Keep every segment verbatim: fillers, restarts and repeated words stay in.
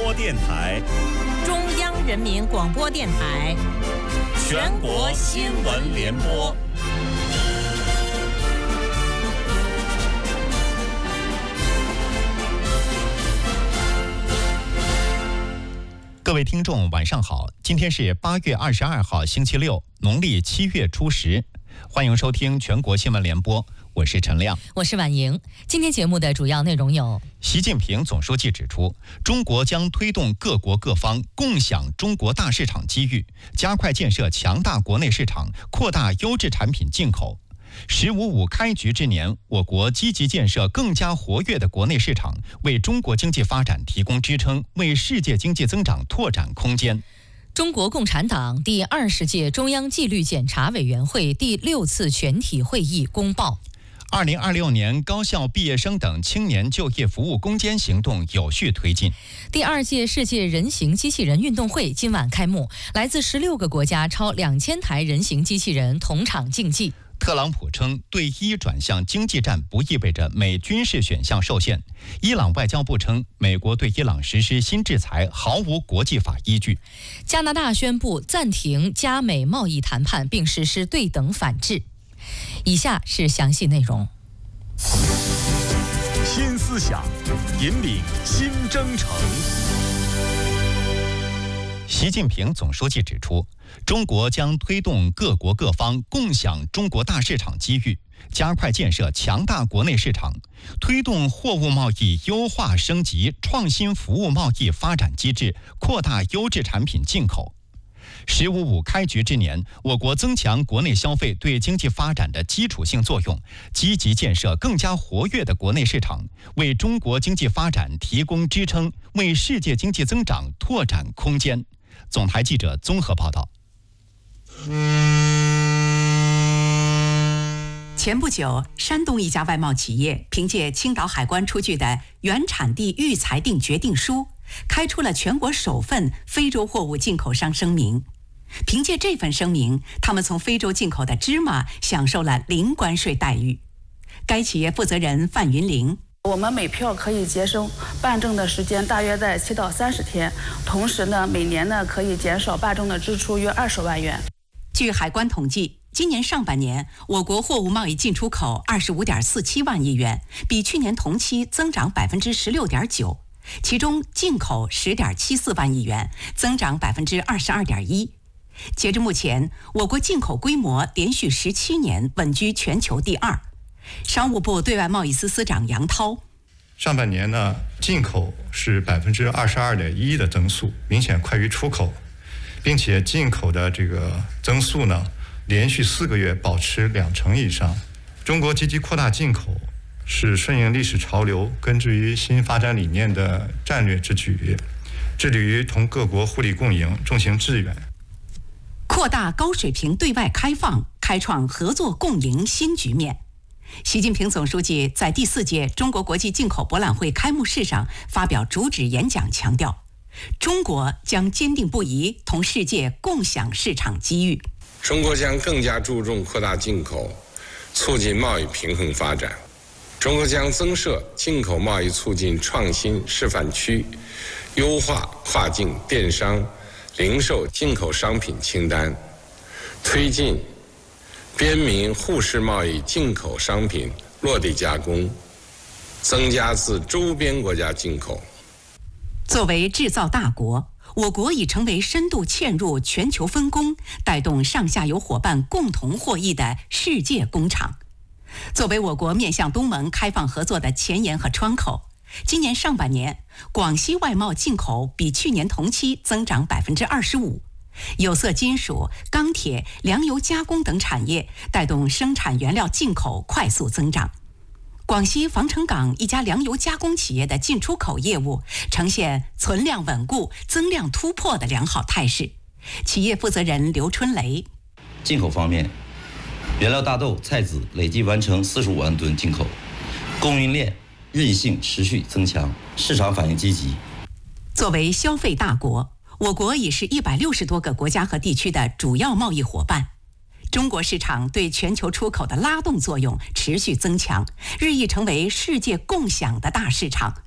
播电台、 中央人民广播电台、 全国新闻联播。 各位听众，晚上好！今天是八月二十二号，星期六，农历七月初十。欢迎收听全国新闻联播，我是陈亮， 我是婉莹。今天节目的主要内容有： 习近平总书记指出，中国将推动各国各方共享中国大市场机遇，加快建设强大国内市场，扩大优质产品进口。十五五开局之年，我国积极建设更加活跃的国内市场，为中国经济发展提供支撑，为世界经济增长拓展空间。 中国共产党第二十届中央纪律检查委员会第六次全体会议公报。 二零二六年高校毕业生等青年就业服务攻坚行动有序推进。 第二届世界人形机器人运动会今晚开幕，来自十六个国家超两千台人形机器人同场竞技。 特朗普称，对伊转向经济战不意味着美军事选项受限。伊朗外交部称，美国对伊朗实施新制裁毫无国际法依据。 加拿大宣布暂停加美贸易谈判，并实施对等反制。以下是详细内容。 新思想，引领新征程。 习近平总书记指出，中国将推动各国各方共享中国大市场机遇，加快建设强大国内市场，推动货物贸易优化升级，创新服务贸易发展机制，扩大优质产品进口。十五五开局之年，我国增强国内消费对经济发展的基础性作用，积极建设更加活跃的国内市场，为中国经济发展提供支撑，为世界经济增长拓展空间。总台记者综合报道。 前不久，山东一家外贸企业凭借青岛海关出具的原产地预裁定决定书，开出了全国首份非洲货物进口商声明。凭借这份声明，他们从非洲进口的芝麻享受了零关税待遇。该企业负责人范云玲： 我们每票可以节省办证的时间大约在七到三十天，同时呢，每年呢可以减少办证的支出约二十万元。 据海关统计，今年上半年我国货物贸易进出口二十五点四七万亿元，比去年同期增长百分之十六点九，其中进口十点七四万亿元，增长百分之二十二点一。截至目前，我国进口规模连续十七年稳居全球第二。商务部对外贸易司司长杨涛： 上半年呢，进口是百分之二十二点一的增速，明显快于出口，并且进口的这个增速呢，连续四个月保持两成以上。中国积极扩大进口，是顺应历史潮流、根植于新发展理念的战略之举，致力于同各国互利共赢，重行致远。 扩大高水平对外开放，开创合作共赢新局面。习近平总书记在第四届中国国际进口博览会开幕式上发表主旨演讲，强调，中国将坚定不移同世界共享市场机遇。 中国将更加注重扩大进口，促进贸易平衡发展。中国将增设进口贸易促进创新示范区，优化跨境电商、零售进口商品清单，推进边民互市贸易进口商品落地加工，增加自周边国家进口。 作为制造大国，我国已成为深度嵌入全球分工，带动上下游伙伴共同获益的世界工厂。作为我国面向东盟开放合作的前沿和窗口，今年上半年，广西外贸进口比去年同期增长百分之二十五。有色金属、钢铁、粮油加工等产业带动生产原料进口快速增长。广西防城港一家粮油加工企业的进出口业务呈现存量稳固、增量突破的良好态势。企业负责人刘春雷： 进口方面，原料大豆、菜籽累计完成四十五万吨进口，供应链韧性持续增强，市场反应积极。 作为消费大国，我国已是一百六十多个国家和地区的主要贸易伙伴。中国市场对全球出口的拉动作用持续增强，日益成为世界共享的大市场。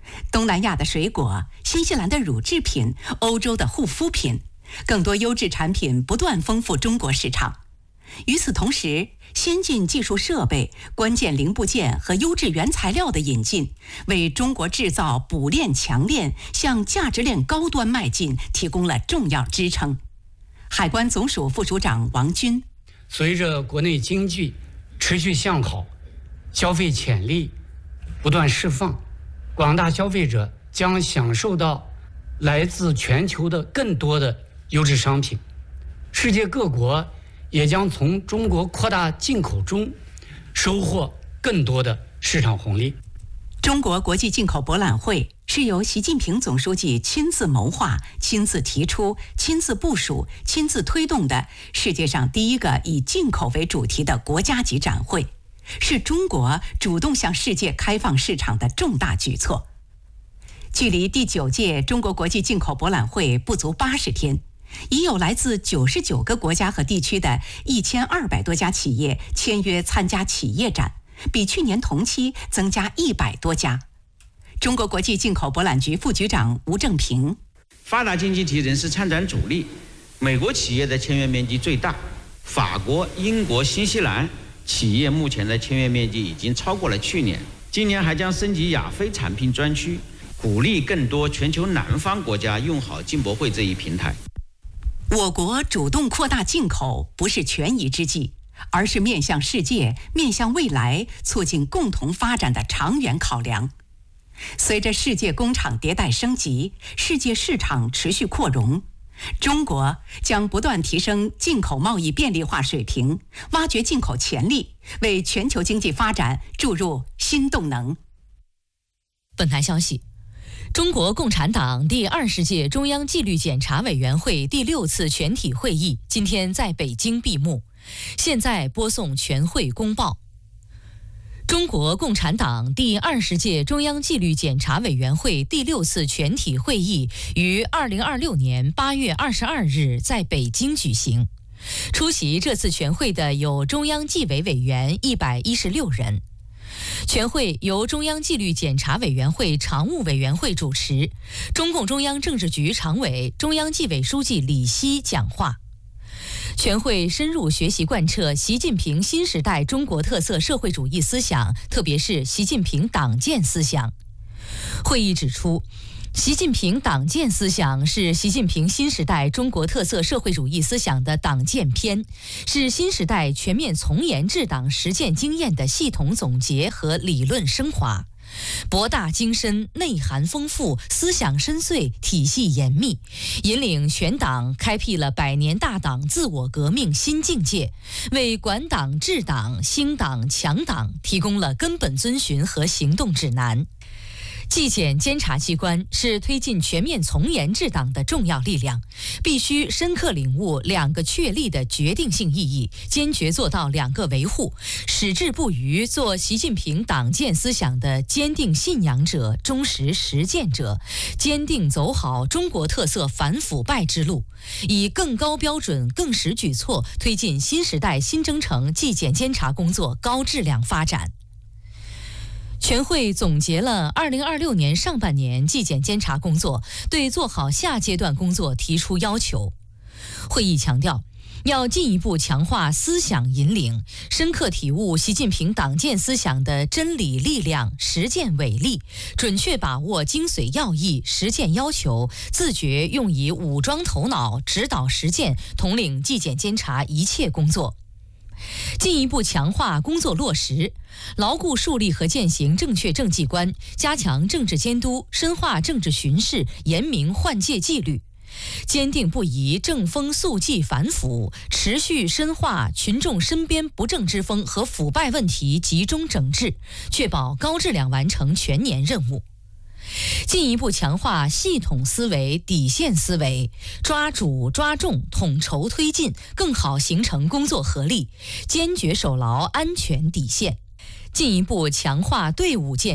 东南亚的水果、新西兰的乳制品、欧洲的护肤品，更多优质产品不断丰富中国市场。与此同时，先进技术设备、关键零部件和优质原材料的引进，为中国制造补链强链向价值链高端迈进提供了重要支撑。海关总署副署长王军： 随着国内经济持续向好，消费潜力不断释放，广大消费者将享受到来自全球的更多的优质商品，世界各国也将从中国扩大进口中收获更多的市场红利。 中国国际进口博览会是由习近平总书记亲自谋划、亲自提出、亲自部署、亲自推动的世界上第一个以进口为主题的国家级展会，是中国主动向世界开放市场的重大举措。距离第九届中国国际进口博览会不足八十天，已有来自九十九个国家和地区的一千二百多家企业签约参加企业展，比去年同期增加一百多家。中国国际进口博览局副局长吴正平： 发达经济体仍是参展主力，美国企业的签约面积最大，法国、英国、新西兰企业目前的签约面积已经超过了去年。今年还将升级亚非产品专区，鼓励更多全球南方国家用好进博会这一平台。 我国主动扩大进口不是权宜之计，而是面向世界、面向未来，促进共同发展的长远考量。随着世界工厂迭代升级，世界市场持续扩容，中国将不断提升进口贸易便利化水平，挖掘进口潜力，为全球经济发展注入新动能。 本台消息，中国共产党第二十届中央纪律检查委员会第六次全体会议今天在北京闭幕。现在播送全会公报。中国共产党第二十届中央纪律检查委员会第六次全体会议于二零二六年八月二十二日在北京举行。出席这次全会的有中央纪委委员一百一十六人。全会由中央纪律检查委员会常务委员会主持，中共中央政治局常委、中央纪委书记李希讲话。全会深入学习贯彻习近平新时代中国特色社会主义思想，特别是习近平党建思想。会议指出，习近平党建思想是习近平新时代中国特色社会主义思想的党建篇，是新时代全面从严治党实践经验的系统总结和理论升华，博大精深，内涵丰富，思想深邃，体系严密，引领全党开辟了百年大党自我革命新境界，为管党治党兴党强党提供了根本遵循和行动指南。纪检监察机关是推进全面从严治党的重要力量，必须深刻领悟两个确立的决定性意义，坚决做到两个维护，矢志不渝做习近平党建思想的坚定信仰者、忠实实践者，坚定走好中国特色反腐败之路，以更高标准、更实举措推进新时代新征程纪检监察工作高质量发展。全会总结了二零二六年上半年纪检监察工作，对做好下阶段工作提出要求。会议强调，要进一步强化思想引领，深刻体悟习近平党建思想的真理力量、实践伟力，准确把握精髓要义、实践要求，自觉用以武装头脑，指导实践，统领纪检监察一切工作。进一步强化工作落实，牢固树立和践行正确政绩观，加强政治监督，深化政治巡视，严明换届纪律，坚定不移正风肃纪反腐，持续深化群众身边不正之风和腐败问题集中整治，确保高质量完成全年任务。进一步强化系统思维、底线思维，抓主抓重，统筹推进，更好形成工作合力，坚决守牢安全底线。进一步强化队伍建设，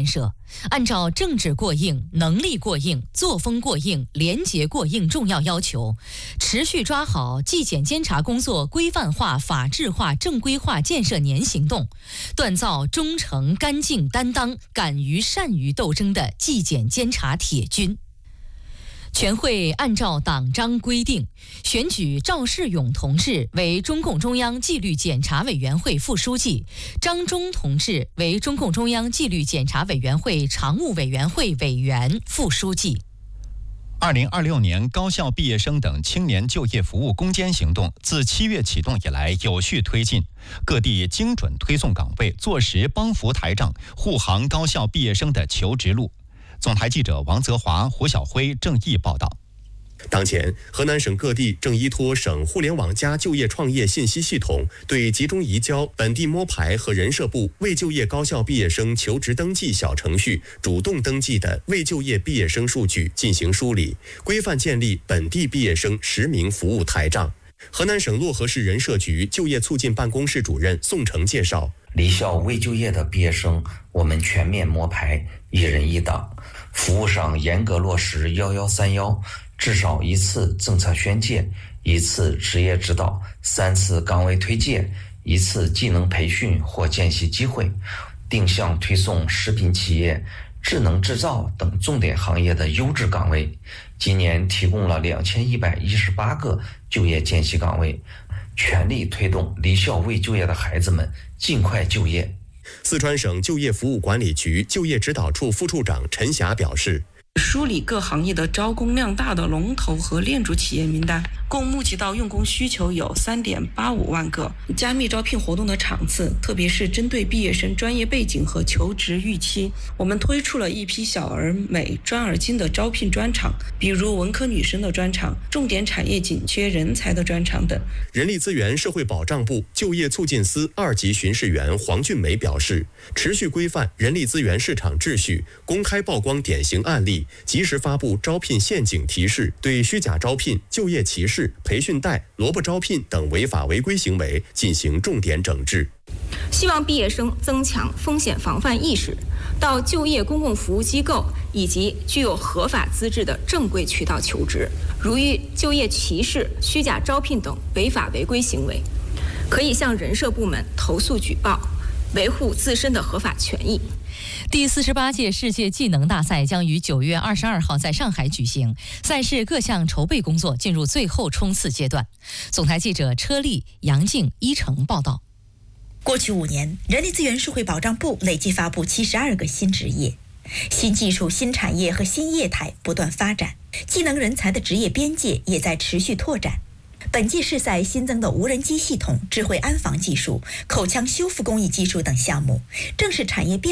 按照政治过硬、能力过硬、作风过硬、廉洁过硬重要要求，持续抓好纪检监察工作规范化、法治化、正规化建设年行动，锻造忠诚、干净、担当、敢于善于斗争的纪检监察铁军。全会按照党章规定，选举赵世勇同志为中共中央纪律检查委员会副书记，张忠同志为中共中央纪律检查委员会常务委员会委员、副书记。 二零二六年高校毕业生等青年就业服务攻坚行动自七月启动以来有序推进，各地精准推送岗位，坐实帮扶台账，护航高校毕业生的求职路。总台记者王泽华、胡晓辉、郑毅报道。 当前，河南省各地正依托省互联网加就业创业信息系统，对集中移交本地摸排和人社部未就业高校毕业生求职登记小程序主动登记的未就业毕业生数据进行梳理，规范建立本地毕业生实名服务台账。河南省漯河市人社局就业促进办公室主任宋成介绍， 离校未就业的毕业生，我们全面摸排，一人一档，服务上严格落实幺幺三幺，至少一次政策宣介，一次职业指导，三次岗位推介，一次技能培训或见习机会，定向推送食品企业、智能制造等重点行业的优质岗位。今年提供了两千一百一十八个就业见习岗位，全力推动离校未就业的孩子们尽快就业。 四川省就业服务管理局就业指导处副处长陈霞表示， 梳理各行业的招工量大的龙头和链主企业名单，共募集到用工需求有 三点八五万个。加密招聘活动的场次，特别是针对毕业生专业背景和求职预期，我们推出了一批小而美、专而精的招聘专场，比如文科女生的专场、重点产业紧缺人才的专场等。 人力资源社会保障部就业促进司二级巡视员黄俊梅表示，持续规范人力资源市场秩序，公开曝光典型案例，及时发布招聘陷阱提示，对虚假招聘、就业歧视、培训贷、萝卜招聘等违法违规行为进行重点整治。 希望毕业生增强风险防范意识，到就业公共服务机构以及具有合法资质的正规渠道求职。如遇就业歧视、虚假招聘等违法违规行为，可以向人社部门投诉举报，维护自身的合法权益。 第四十八届世界技能大赛将于九月二十二号在上海举行，赛事各项筹备工作进入最后冲刺阶段。总台记者车丽、杨静、一成报道。 过去五年，人力资源社会保障部累计发布七十二个新职业，新技术、新产业和新业态不断发展，技能人才的职业边界也在持续拓展。本届世赛新增的无人机系统、智慧安防技术、口腔修复工艺技术等项目，正是产业变